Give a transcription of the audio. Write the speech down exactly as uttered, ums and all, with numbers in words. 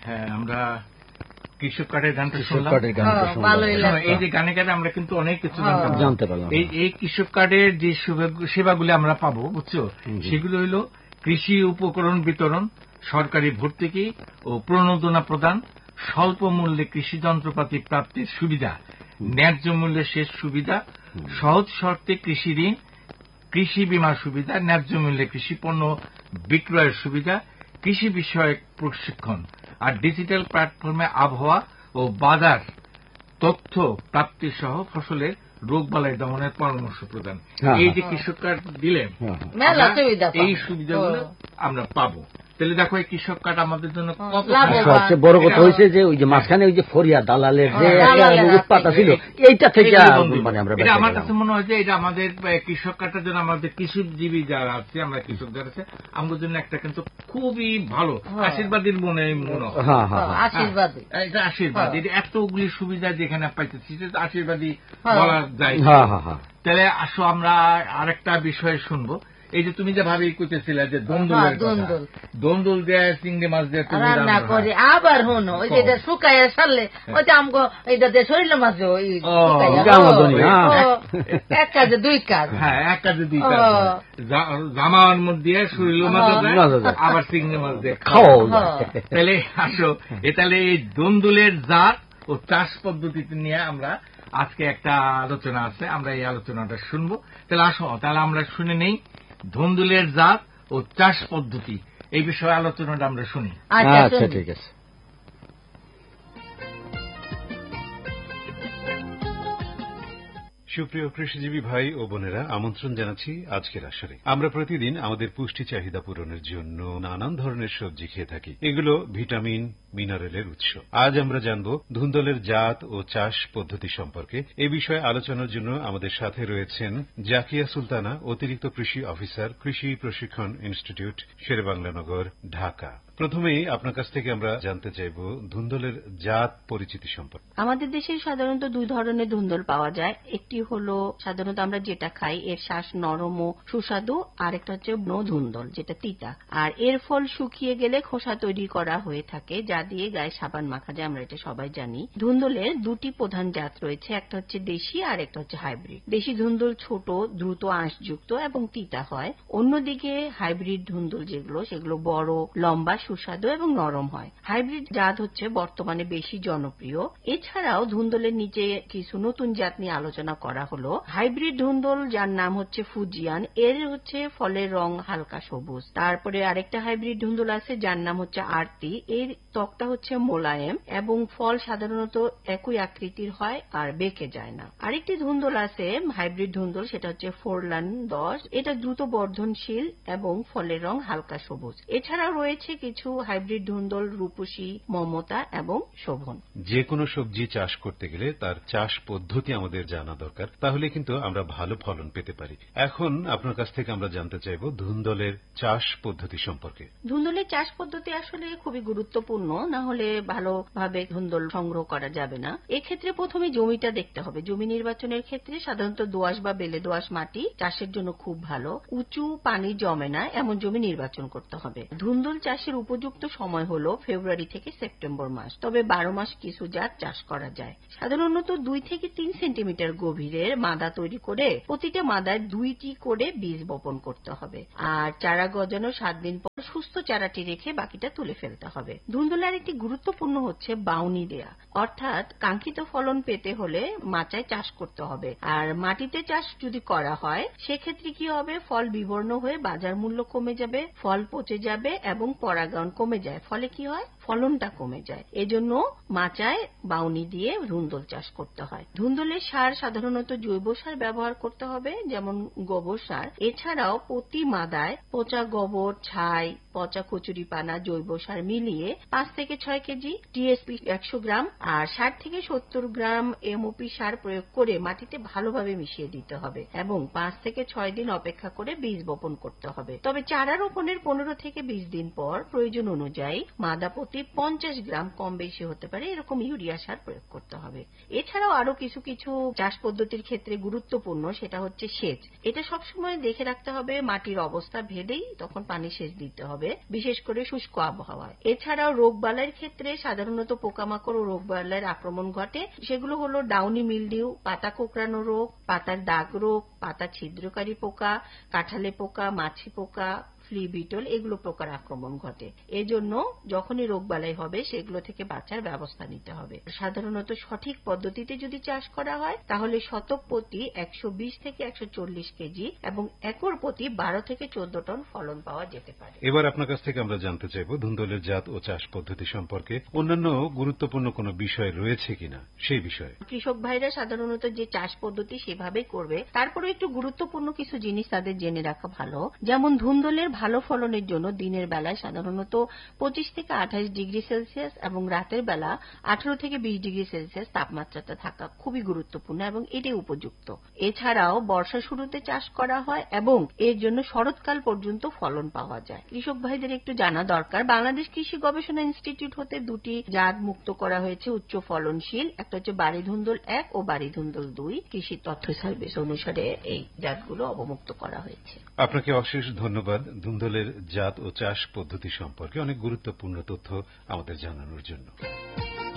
হ্যাঁ, আমরা কৃষক কার্ডের গানটা শুনলাম। এই যে গানে গানে আমরা কিন্তু অনেক কিছু জানতে পারলাম। এই এই কৃষক কার্ডের যে সেবাগুলি আমরা পাবো, বুঝছো, সেগুলো হইল কৃষি উপকরণ বিতরণ, সরকারি ভর্তুকি ও প্রণোদনা প্রদান, স্বল্প মূল্যে কৃষি যন্ত্রপাতি প্রাপ্তির সুবিধা, ন্যায্য মূল্যে সেচ সুবিধা, সহজ শর্তে কৃষি ঋণ, কৃষি বীমা সুবিধা, ন্যায্য মূল্যে কৃষি পণ্য বিক্রয়ের সুবিধা, কৃষি বিষয়ক প্রশিক্ষণ, আর ডিজিটাল প্ল্যাটফর্মে আবহাওয়া ও বাজার তথ্য প্রাপ্তি সহ ফসলের রোগবালাই দমনের পরামর্শ প্রদান। এই যে কৃষক কার্ড দিলেন, এই সুবিধাগুলো আমরা পাবো। তাহলে দেখো, এই কৃষক কার্ড আমাদের জন্য কত সবচেয়ে বড় কথা হয়েছে যে ওই যে মাঝখানে ওই যে ফরিয়া দালালের যে উৎপাত ছিল, এইটা থেকে মানে আমরা, এটা আমার কাছে মনে হয় যে এটা আমাদের কৃষক কার্ডের জন্য আমাদের কৃষিজীবী যারা আছে, আমরা কৃষক যারা আছে, আমাদের জন্য একটা কিন্তু খুবই ভালো আশীর্বাদের মনে মনে হয়। এটা আশীর্বাদ। এটা এতগুলি সুবিধা যেখানে পাইতেছি, সেটা আশীর্বাদই বলা যায়। তাহলে আসো আমরা আরেকটা বিষয় শুনবো। এই যে তুমি যে ভাবি কইতেছিলে যে দন্দুলের কথা, দন্দুল দিয়ে চিংড়ি মাছ দিয়ে তুমি রান্না করে আবার হনো, ওই যে শুকাইয়া সারলে ওই যে আমগো এইটা দিয়ে শরীর মাছ এক কাজে দুই কাজ। হ্যাঁ, এক কাজে দুই কাজ। জামার মধ্যে শরীর মাছ আবার চিংড়ি মাছ দিয়ে খাও। তাহলে আসো, এ তাহলে এই দন্দুলের জাত ও চাষ পদ্ধতিতে নিয়ে আমরা আজকে একটা আলোচনা আছে, আমরা এই আলোচনাটা শুনবো। তাহলে আসো, তাহলে আমরা শুনে নেই ধুন্দুলের জাত ও চাষ পদ্ধতি, এই বিষয়ে আলোচনাটা আমরা শুনি। আচ্ছা, ঠিক আছে। সুপ্রিয় কৃষিজীবী ভাই ও বোনেরা, আমন্ত্রণ জানাচ্ছি আজকের আসরে। আমরা প্রতিদিন আমাদের পুষ্টি চাহিদা পূরণের জন্য নানান ধরনের সবজি খেয়ে থাকি। এগুলো ভিটামিন, মিনারেলের উৎস। আজ আমরা জানব ধুন্দলের জাত ও চাষ পদ্ধতি সম্পর্কে। এ বিষয়ে আলোচনার জন্য আমাদের সাথে রয়েছেন জাকিয়া সুলতানা, অতিরিক্ত কৃষি অফিসার, কৃষি প্রশিক্ষণ ইনস্টিটিউট, শেরেবাংলানগর, ঢাকা। প্রথমেই আপনার কাছ থেকে আমরা জানতে চাইব ধুন্দলের জাত পরিচিতি সম্পর্কে। আমাদের দেশে সাধারণত দুই ধরনের ধুন্দল পাওয়া যায়। একটি হলো সাধারণত আমরা যেটা খাই, এর শ্বাস নরম ও সুস্বাদু, আর একটা হচ্ছে নো ধুন্দল, যেটা তিতা। আর এর ফল শুকিয়ে গেলে খোসা তৈরি করা হয়ে থাকে, যা দিয়ে গায়ে সাবান মাখা যায়, আমরা এটা সবাই জানি। ধুন্দলের দুটি প্রধান জাত রয়েছে, একটা হচ্ছে দেশি আর একটা হচ্ছে হাইব্রিড। দেশি ধুন্দল ছোট, দ্রুত আঁশযুক্ত এবং তিতা হয়। অন্যদিকে হাইব্রিড ধুন্দল যেগুলো, সেগুলো বড়, লম্বা, সুস্বাদু এবং নরম হয়। হাইব্রিড জাত হচ্ছে বর্তমানে বেশি জনপ্রিয়। এছাড়াও ধুন্দলের নিচে কিছু নতুন জাত নিয়ে আলোচনা করা হলো। হাইব্রিড ধুন্দল, যার নাম হচ্ছে ফুজিয়ান, এর হচ্ছে ফলের রং হালকা সবুজ। তারপরে আরেকটা হাইব্রিড ধুন্দল আছে যার নাম হচ্ছে আরতি, এর ত্বকটা হচ্ছে মোলায়েম এবং ফল সাধারণত একই আকৃতির হয় আর বেঁকে যায় না। আরেকটি ধুন্দল আছে হাইব্রিড ধুন্দল, সেটা হচ্ছে ফোরলান দশ, এটা দ্রুত বর্ধনশীল এবং ফলের রং হালকা সবুজ। এছাড়াও রয়েছে কিছু হাইব্রিড ধুন্দল রূপসী, মমতা এবং শোভন। যে কোনো সবজি চাষ করতে গেলে তার চাষ পদ্ধতি আমাদের জানা দরকার, তাহলে কিন্তু আমরা ভালো ফলন পেতে পারি। এখন আপনার কাছ থেকে আমরা জানতে চাইব ধুন্দলের চাষ পদ্ধতি সম্পর্কে। ধুন্দলের চাষ পদ্ধতি আসলে খুবই গুরুত্বপূর্ণ, না হলে ভালোভাবে ধুন্দল সংগ্রহ করা যাবে না। এক্ষেত্রে প্রথমে জমিটা দেখতে হবে। জমি নির্বাচনের ক্ষেত্রে সাধারণত দোআঁশ বা বেলে দোআঁশ মাটি চাষের জন্য খুব ভালো। উঁচু, পানি জমে না এমন জমি নির্বাচন করতে হবে। ধুন্দল চাষের উপযুক্ত সময় হলো ফেব্রুয়ারি থেকে সেপ্টেম্বর মাস, তবে বারো মাস কিছু জাত চাষ করা যায়। সাধারণত দুই থেকে তিন সেন্টিমিটার গভীরের মাদা তৈরি করে প্রতিটা মাদায় দুইটি করে বীজ বপন করতে হবে। আর চারা গজানোর সাত দিন পর সুস্থ চারাটি রেখে বাকিটা তুলে ফেলতে হবে। ধুন্দলের একটি গুরুত্বপূর্ণ হচ্ছে বাউনি দেয়া, অর্থাৎ কাঙ্ক্ষিত ফলন পেতে হলে মাচায় চাষ করতে হবে। আর মাটিতে চাষ যদি করা হয় সেক্ষেত্রে কি হবে, ফল বিবর্ণ হয়ে বাজার মূল্য কমে যাবে, ফল পচে যাবে এবং পরাগায়ন কমে যায়, ফলে কি হয়, ফলনটা কমে যায়। এজন্য মাচায় বাউনি দিয়ে ধুন্দল চাষ করতে হয়। ধুন্দলের সার সাধারণত জৈব সার ব্যবহার করতে হবে, যেমন গোবর সার। এছাড়াও প্রতি মাদায় পচা গোবর, ছাই, পচা কচুরি পানা, জৈব সার মিলিয়ে পাঁচ থেকে ছয় কেজি টিএসপি একশো গ্রাম আর ষাট থেকে সত্তর গ্রাম এমওপি সার প্রয়োগ করে মাটিতে ভালোভাবে মিশিয়ে দিতে হবে এবং পাঁচ থেকে ছয় দিন অপেক্ষা করে বীজ বপন করতে হবে। তবে চারা রোপণের পনেরো থেকে বিশ দিন পর প্রয়োজন অনুযায়ী মাদা প্রতি পঞ্চাশ গ্রাম, কম বেশি হতে পারে, এরকম ইউরিয়া সার প্রয়োগ করতে হবে। এছাড়াও আরো কিছু কিছু চাষ পদ্ধতির ক্ষেত্রে গুরুত্বপূর্ণ, সেটা হচ্ছে সেচ। এটা সবসময় দেখে রাখতে হবে মাটির অবস্থা ভেদেই তখন পানি সেচ দিতে হবে, বিশেষ করে শুষ্ক আবহাওয়ায়। এছাড়াও রোগ রোগবালাইয়ের ক্ষেত্রে সাধারণত পোকামাকড় ও রোগবালাইয়ের আক্রমণ ঘটে। সেগুলো হলো ডাউনি মিলডিউ, পাতা কোঁকড়ানো রোগ, পাতার দাগ রোগ, পাতা ছিদ্রকারী পোকা, কাঁঠালে পোকা, মাছি পোকা, ফ্লি বিটল, এগুলো প্রকার আক্রমণ ঘটে। এজন্য যখনই রোগবালাই হবে সেগুলো থেকে বাঁচার ব্যবস্থা নিতে হবে। সাধারণত সঠিক পদ্ধতিতে যদি চাষ করা হয় তাহলে শতক প্রতি একশো বিশ থেকে একশো চল্লিশ কেজি এবং একর প্রতি বারো থেকে চোদ্দ টন ফলন পাওয়া যেতে পারে। এবার আপনার কাছ থেকে আমরা জানতে চাইব ধুন্দলের জাত ও চাষ পদ্ধতি সম্পর্কে অন্যান্য গুরুত্বপূর্ণ কোনো বিষয় রয়েছে কিনা সেই বিষয়ে। কৃষক ভাইরা সাধারণত যে চাষ পদ্ধতি সেভাবে করবে, তারপরে একটু গুরুত্বপূর্ণ কিছু জিনিস তাদের জেনে রাখা ভালো। যেমন ধুন্দলের ভালো ফলনের জন্য দিনের বেলায় সাধারণত পঁচিশ থেকে আঠাশ ডিগ্রি সেলসিয়াস এবং রাতের বেলা আঠারো থেকে বিশ ডিগ্রি সেলসিয়াস তাপমাত্রাটা থাকা খুবই গুরুত্বপূর্ণ এবং এটাই উপযুক্ত। এছাড়াও বর্ষা শুরুতে চাষ করা হয় এবং এর জন্য শরৎকাল পর্যন্ত ফলন পাওয়া যায়। কৃষক ভাইদের একটু জানা দরকার, বাংলাদেশ কৃষি গবেষণা ইনস্টিটিউট হতে দুটি জাত মুক্ত করা হয়েছে উচ্চ ফলনশীল, একটা হচ্ছে বাড়ি ধুন্দল এক ও বাড়ি ধুন্দল দুই। কৃষি তথ্য সার্ভিস অনুসারে এই জাতগুলো অবমুক্ত করা হয়েছে। আপনাকে অশেষ ধন্যবাদ ধুন্দলের জাত ও চাষ পদ্ধতি সম্পর্কে অনেক গুরুত্বপূর্ণ তথ্য আমাদের জানানোর জন্য।